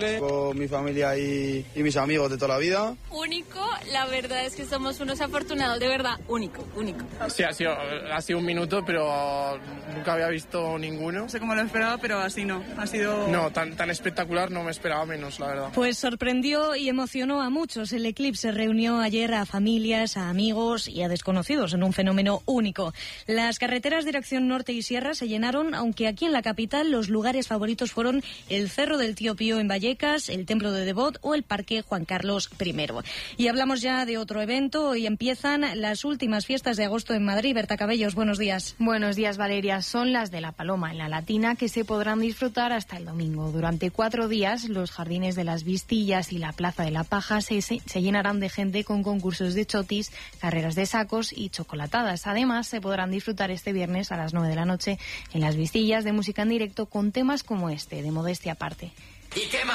Con mi familia y mis amigos de toda la vida. Único, la verdad es que somos unos afortunados, de verdad, único. Sí, ha sido un minuto, pero nunca había visto ninguno. No sé cómo lo esperaba, pero así no. Ha sido... No, tan espectacular no me esperaba menos, la verdad. Pues sorprendió y emocionó a muchos. El eclipse reunió ayer a familias, a amigos y a desconocidos en un fenómeno único. Las carreteras dirección norte y sierra se llenaron, aunque aquí en la capital los lugares favoritos fueron el Cerro del Tío Pío en Vallecas, el Templo de Devot o el Parque Juan Carlos I. Y hablamos ya de otro evento. Hoy empiezan las últimas fiestas de agosto en Madrid. Berta Cabellos, buenos días. Buenos días, Valeria. Son las de la Paloma en la Latina, que se podrán disfrutar hasta el domingo. Durante 4 días, los jardines de las Vistillas y la Plaza de la Paja se llenarán de gente con concursos de chotis, carreras de sacos y chocolatadas. Además, se podrán disfrutar este viernes a las 9 de la noche en las Vistillas de música en directo con temas como este, de Modestia Aparte.